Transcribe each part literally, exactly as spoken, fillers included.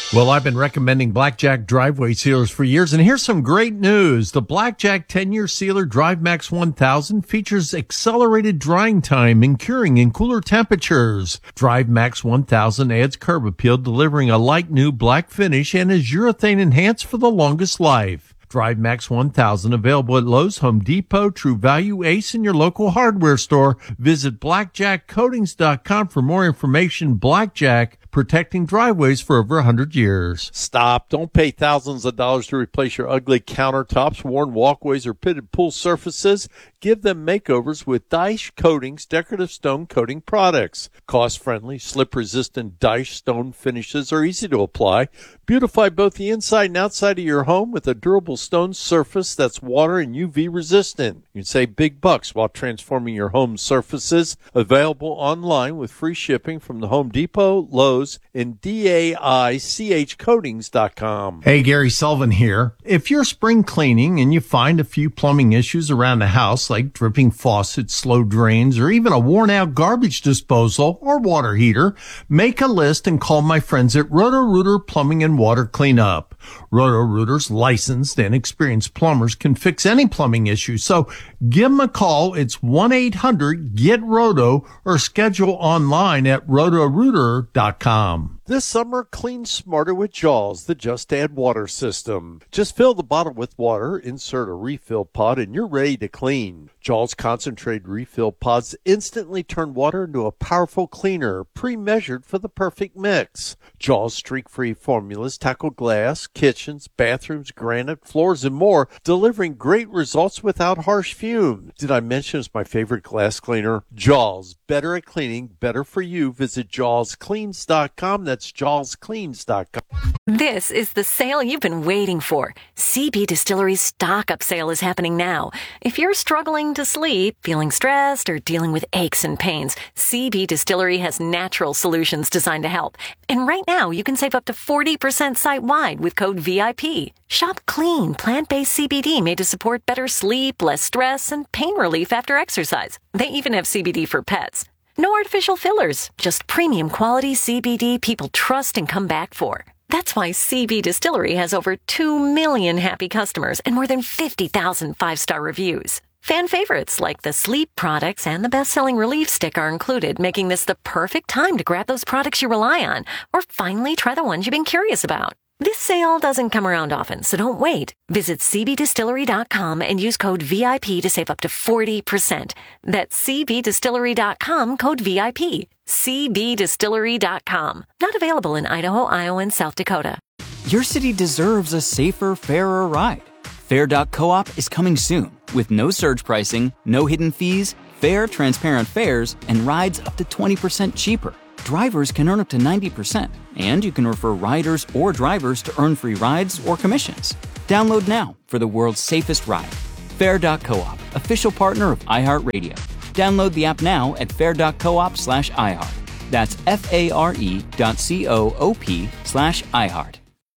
Well, I've been recommending Blackjack driveway sealers for years, and here's some great news. The Blackjack ten-year sealer DriveMax one thousand features accelerated drying time and curing in cooler temperatures. DriveMax one thousand adds curb appeal, delivering a light new black finish, and is urethane enhanced for the longest life. DriveMax one thousand available at Lowe's, Home Depot, True Value, Ace, and your local hardware store. Visit blackjack coatings dot com for more information. Blackjack, protecting driveways for over one hundred years. Stop. Don't pay thousands of dollars to replace your ugly countertops, worn walkways, or pitted pool surfaces. Give them makeovers with Dyche Coatings decorative stone coating products. Cost-friendly, slip-resistant Dyche stone finishes are easy to apply. Beautify both the inside and outside of your home with a durable stone surface that's water and U V resistant. You can save big bucks while transforming your home surfaces. Available online with free shipping from the Home Depot, Lowe's, and D A I C H coatings dot com. Hey, Gary Sullivan here. If you're spring cleaning and you find a few plumbing issues around the house, like dripping faucets, slow drains, or even a worn-out garbage disposal or water heater, make a list and call my friends at Roto-Rooter Plumbing and Water Cleanup. Roto-Rooter's licensed and experienced plumbers can fix any plumbing issue, so give them a call. It's one eight hundred get roto or schedule online at roto rooter dot com. This summer, clean smarter with Jaws, the Just Add Water system. Just fill the bottle with water, insert a refill pod, and you're ready to clean. Jaws concentrated refill pods instantly turn water into a powerful cleaner, pre-measured for the perfect mix. Jaws streak-free formulas tackle glass, kitchens, bathrooms, granite, floors, and more, delivering great results without harsh fumes. Did I mention it's my favorite glass cleaner? Jaws, better at cleaning, better for you. Visit jaws cleans dot com. That's jaws cleans dot com. This is the sale you've been waiting for. C B Distillery's stock-up sale is happening now. If you're struggling to sleep, feeling stressed, or dealing with aches and pains, C B Distillery has natural solutions designed to help. And right now, you can save up to forty percent site-wide with code V I P. Shop clean, plant-based C B D made to support better sleep, less stress, and pain relief after exercise. They even have C B D for pets. No artificial fillers, just premium quality C B D people trust and come back for. That's why C B Distillery has over two million happy customers and more than fifty thousand five-star reviews. Fan favorites like the sleep products and the best-selling relief stick are included, making this the perfect time to grab those products you rely on or finally try the ones you've been curious about. This sale doesn't come around often, so don't wait. Visit c b distillery dot com and use code V I P to save up to forty percent. That's c b distillery dot com, code V I P. c b distillery dot com. Not available in Idaho, Iowa, and South Dakota. Your city deserves a safer, fairer ride. Fair dot coop is coming soon with no surge pricing, no hidden fees, fair, transparent fares, and rides up to twenty percent cheaper. Drivers can earn up to ninety percent, and you can refer riders or drivers to earn free rides or commissions. Download now for the world's safest ride. Fair dot coop, official partner of iHeartRadio. Download the app now at fair dot coop slash iHeart. That's F-A-R-E dot C-O-O-P slash iHeart.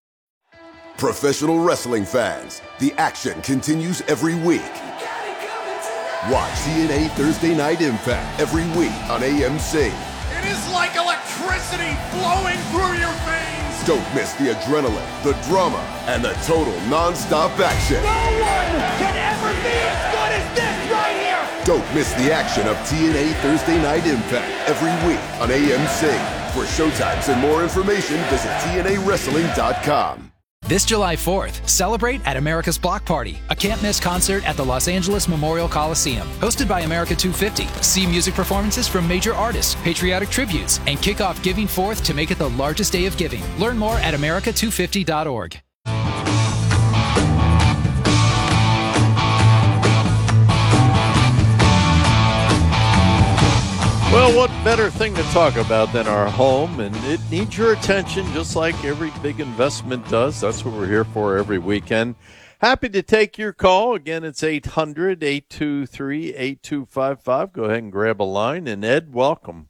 Professional wrestling fans, the action continues every week. Watch T N A Thursday Night Impact every week on A M C. It is like electricity flowing through your veins. Don't miss the adrenaline, the drama, and the total non-stop action. No one can ever be as good as this right here. Don't miss the action of T N A Thursday Night Impact every week on A M C. For showtimes and more information, visit T N A wrestling dot com. This July fourth, celebrate at America's Block Party, a can't-miss concert at the Los Angeles Memorial Coliseum. Hosted by America two fifty. See music performances from major artists, patriotic tributes, and kick off Giving Fourth to make it the largest day of giving. Learn more at america two fifty dot org. Well, what better thing to talk about than our home? And it needs your attention just like every big investment does. That's what we're here for every weekend. Happy to take your call. Again, it's eight hundred, eight two three, eight two five five. Go ahead and grab a line. And Ed, welcome.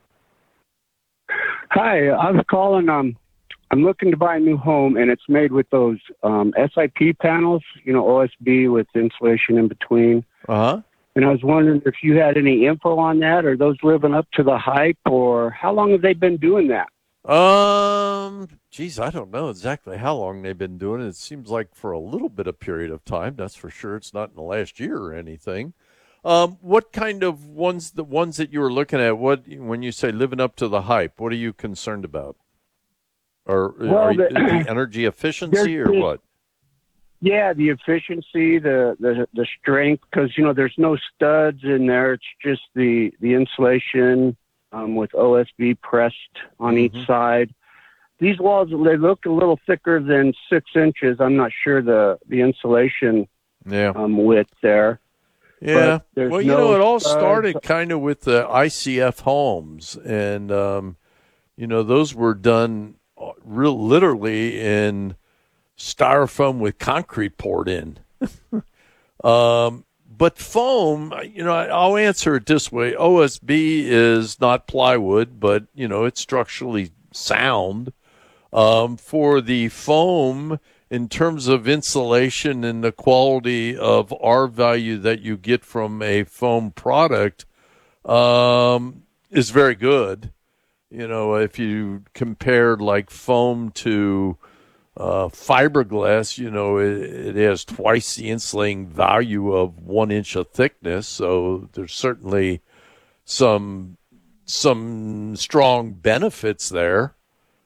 Hi, I was calling. Um, I'm looking to buy a new home, and it's made with those um, S I P panels, you know, O S B with insulation in between. Uh-huh. And I was wondering if you had any info on that. Are those living up to the hype, or how long have they been doing that? Um, geez, I don't know exactly how long they've been doing it. It seems like for a little bit of period of time. That's for sure. It's not in the last year or anything. Um, what kind of ones, the ones that you were looking at, what, when you say living up to the hype, what are you concerned about? Or Well, are you, the- the energy efficiency or there's- what? Yeah, the efficiency, the the, the strength, because you know there's no studs in there. It's just the the insulation um, with O S B pressed on Mm-hmm. each side. These walls, they look a little thicker than six inches. I'm not sure the the insulation Yeah. um, width there. Yeah. But there's Well, you no know, it all studs. started kind of with the I C F homes, and um, you know, those were done uh, real literally in styrofoam with concrete poured in. um, but foam, you know, I'll answer it this way: O S B is not plywood, but you know, it's structurally sound. Um, for the foam, in terms of insulation and the quality of R value that you get from a foam product, um, is very good. You know, if you compared like foam to uh, fiberglass, you know, it, it has twice the insulating value of one inch of thickness. So there's certainly some some strong benefits there.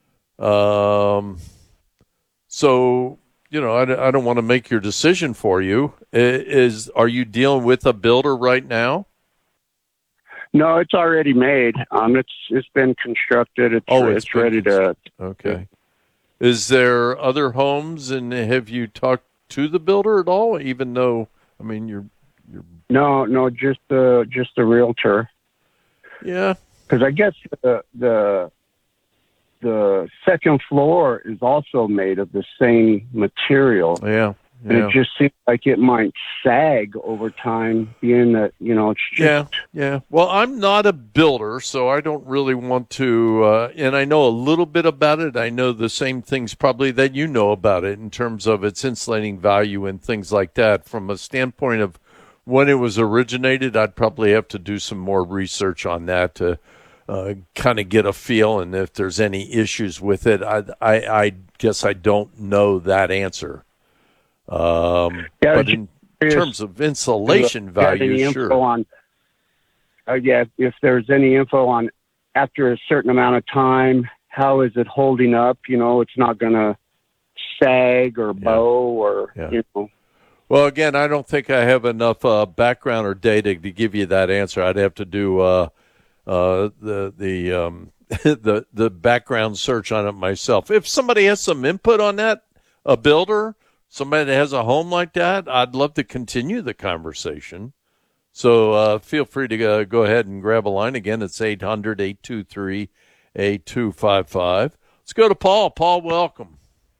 Um, so, you know, I, I don't want to make your decision for you. Is, are you dealing with a builder right now? No, it's already made. Um, it's it's been constructed. It's Oh, it's, it's been ready to. Okay. Is there other homes, and have you talked to the builder at all? Even though, I mean, you're, you're. No, no, just the just the realtor. Yeah. Because I guess the the the second floor is also made of the same material. Yeah. And Yeah. it just seems like it might sag over time, being that, you know, it's just. Yeah, yeah. Well, I'm not a builder, so I don't really want to, uh, and I know a little bit about it. I know the same things probably that you know about it in terms of its insulating value and things like that. From a standpoint of when it was originated, I'd probably have to do some more research on that to uh, kind of get a feel, and if there's any issues with it. I, I, I guess I don't know that answer. Um, Yeah, but in terms of insulation Got value, any info sure. on, uh, yeah, if there's any info on after a certain amount of time, how is it holding up? You know, it's not going to sag or bow or, Yeah. you know. Well, again, I don't think I have enough uh, background or data to give you that answer. I'd have to do uh, uh, the the um, the the background search on it myself. If somebody has some input on that, a builder, somebody that has a home like that, I'd love to continue the conversation. So uh, feel free to uh, go ahead and grab a line. Again, it's eight hundred, eight two three, eight two five five. Let's go to Paul. Paul, welcome.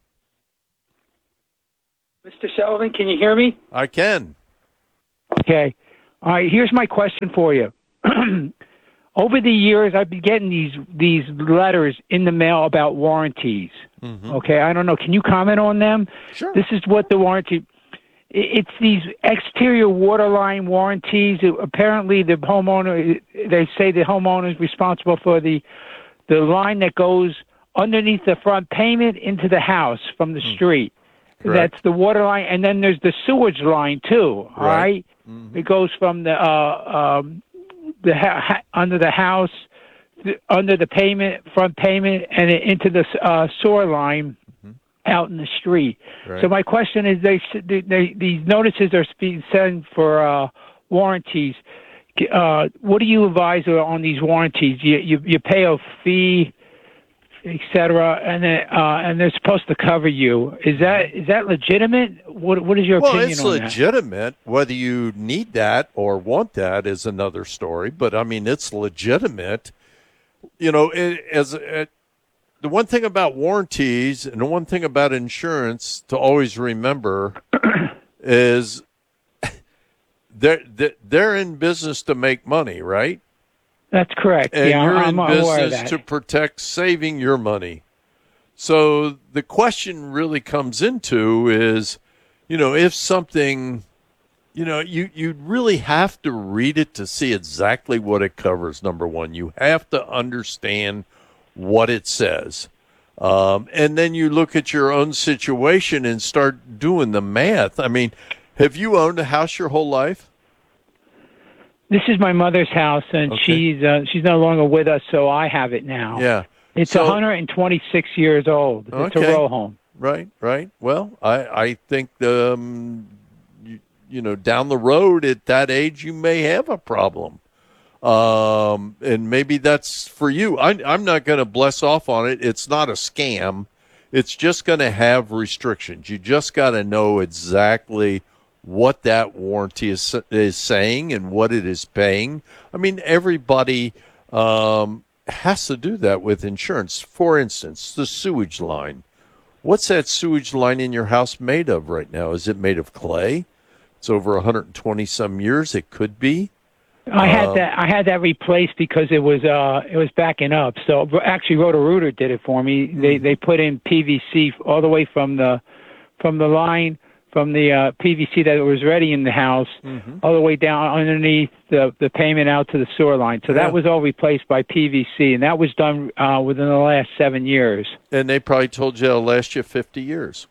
Mister Sullivan, can you hear me? I can. Okay. All right, here's my question for you. Over the years, I've been getting these these letters in the mail about warranties. Mm-hmm. Okay, I don't know. Can you comment on them? Sure. This is what the warranty. It's these exterior waterline warranties. Apparently, the homeowner. They say the homeowner is responsible for the the line that goes underneath the front pavement into the house from the street. Correct. That's the water line, and then there's the sewage line too. All Right. right, Mm-hmm. it goes from the uh, um, the ha- ha- under the house, th- under the pavement, front pavement, and it- into the uh, sewer line out in the street. Right. So my question is, they, s- they, they these notices are being sent for uh, warranties. Uh, what do you advise on these warranties? You you, you pay a fee, et cetera, and then, uh, and they're supposed to cover you. Is that is that legitimate? What what is your Well, opinion it's on that? legitimate. Whether you need that or want that is another story. But I mean, it's legitimate. You know, it, as it, the one thing about warranties and the one thing about insurance to always remember is they're they're in business to make money, right? That's correct. And yeah, you're I'm in aware of business that. to protect saving your money. So the question really comes into is, you know, if something, you know, you, you really have to read it to see exactly what it covers, number one. You have to understand what it says. Um, and then you look at your own situation and start doing the math. I mean, have you owned a house your whole life? This is my mother's house, and Okay. she's uh, she's no longer with us, so I have it now. Yeah. It's So- one hundred twenty-six years old. It's Okay. a row home. Right, right. Well, I, I think, um, you, you know, down the road at that age, you may have a problem. Um, and maybe that's for you. I, I'm not going to bless off on it. It's not a scam. It's just going to have restrictions. You just got to know exactly what that warranty is, is saying and what it is paying. I mean, everybody um, has to do that with insurance. For instance, the sewage line. What's that sewage line in your house made of right now? Is it made of clay? It's over one hundred twenty some years. It could be. I had Um, that. I had that replaced because it was uh it was backing up. So actually, Roto-Rooter did it for me. Mm-hmm. They they put in P V C all the way from the from the line from the uh, P V C that was ready in the house Mm-hmm. all the way down underneath the the pavement out to the sewer line. So Yeah. that was all replaced by P V C, and that was done uh, within the last seven years. And they probably told you it'll last you fifty years.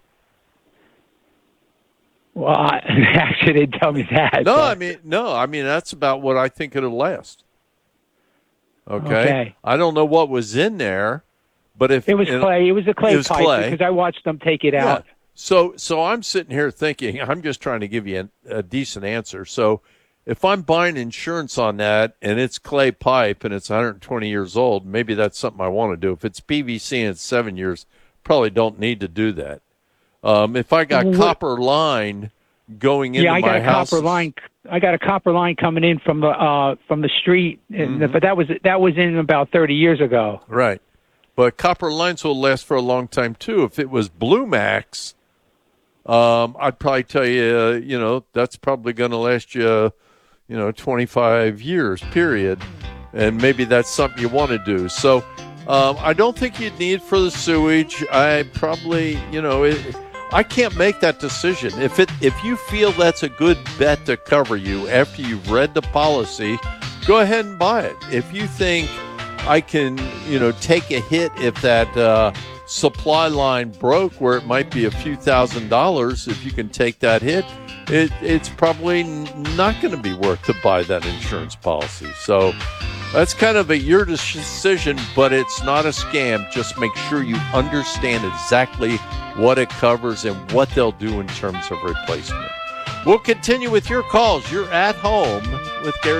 Well, I, actually, they didn't tell me that. No, but- I mean, no, I mean, that's about what I think it'll last. Okay. Okay. I don't know what was in there, but if It was you know- clay. It was a clay it was pipe clay. because I watched them take it Yeah. out. So, so I'm sitting here thinking, I'm just trying to give you a, a decent answer. So if I'm buying insurance on that and it's clay pipe and it's one hundred twenty years old, maybe that's something I want to do. If it's P V C and it's seven years, probably don't need to do that. Um, if I got What- copper line going into Yeah, I got my a house, copper line. I got a copper line coming in from the uh from the street, and, Mm-hmm. but that was that was in about thirty years ago. right? But copper lines will last for a long time too. If it was Blue Max, um, I'd probably tell you, uh, you know, that's probably going to last you, you know, twenty-five years, period. And maybe that's something you want to do. So um, I don't think you'd need for the sewage. I probably, you know, it, I can't make that decision. If it if you feel that's a good bet to cover you after you've read the policy, go ahead and buy it. If you think I can, you know, take a hit if that uh, supply line broke where it might be a few thousand dollars, if you can take that hit, it, it's probably n- not going to be worth to buy that insurance policy. So that's kind of a your decision, but it's not a scam. Just make sure you understand exactly what it covers and what they'll do in terms of replacement. We'll continue with your calls. You're at home with Gary.